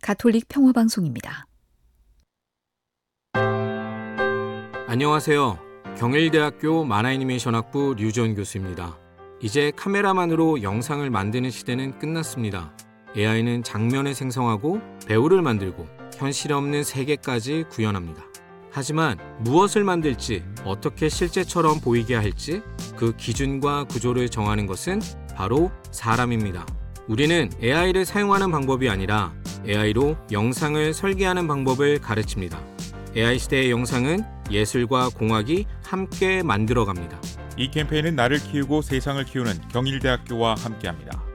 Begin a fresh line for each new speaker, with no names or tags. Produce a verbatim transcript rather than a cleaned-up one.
가톨릭 평화방송입니다.
안녕하세요. 경일대학교 만화애니메이션학부 류지원 교수입니다. 이제 카메라만으로 영상을 만드는 시대는 끝났습니다. 에이아이는 장면을 생성하고 배우를 만들고 현실 없는 세계까지 구현합니다. 하지만 무엇을 만들지, 어떻게 실제처럼 보이게 할지 그 기준과 구조를 정하는 것은 바로 사람입니다. 우리는 에이아이를 사용하는 방법이 아니라 에이아이로 영상을 설계하는 방법을 가르칩니다. 에이아이 시대의 영상은 예술과 공학이 함께 만들어갑니다.
이 캠페인은 나를 키우고 세상을 키우는 경일대학교와 함께합니다.